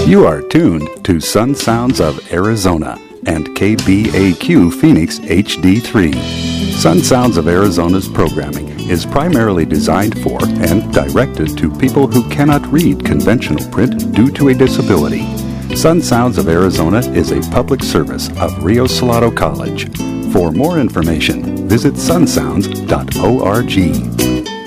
You are tuned to Sun Sounds of Arizona and KBAQ Phoenix HD3. Sun Sounds of Arizona's programming is primarily designed for and directed to people who cannot read conventional print due to a disability. Sun Sounds of Arizona is a public service of Rio Salado College. For more information, visit sunsounds.org.